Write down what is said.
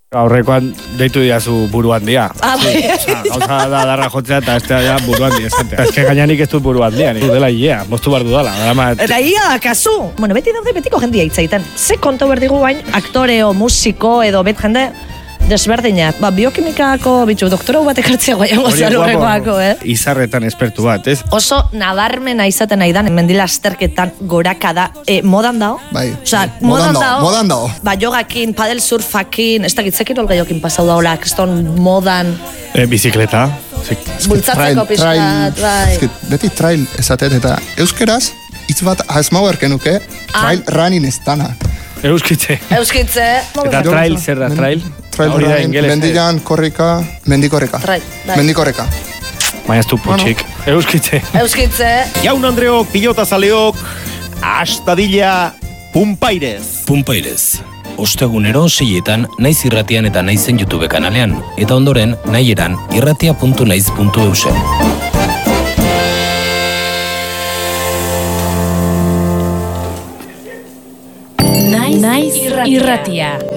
Aurrekoan deitu diazu buru handia. Gauza da darra jotzea eta ez da buru handia esatea. Ez que gainenik ez dut buru handia, nik dela hilea, moztu bar dudala. Eta ia da, kasu! Bueno, beti daude betiko jendia hitzaiten. Ze konta berdigu bain, aktore o musiko edo bet jende desberdinak. Biokimikako bitxu, doktorau bat ekartzea guaiango zalurrekoako, Izarretan espertu bat, ez? Oso nabarmena izaten nahi dan, mendila azterketan gorakada, modan dao? Bai, modan dao. Jogakin, padel surfakin, ez dakitzekin olgeiokin pasau daula, kriston modan. Bizikleta. Bultzatzeko pixkat, bai. Beti trail esatet eta euskeraz, hitz bat asmau erkenuke, trail running ez dana. Euskitze. Eta trail, zer da, trail? Trail running, mendilan, korrika, mendikorreka. Mendikorreka. Baina ez du putxik. Euskitze. Jaun Andreok, pilota zaleok, astadilla Pumpairez. Pumpairez. Ostegunero 6etan naiz irratian eta naizen YouTube kanalean. Eta ondoren, nahieran irratia.naiz.eusen. Naiz irratia.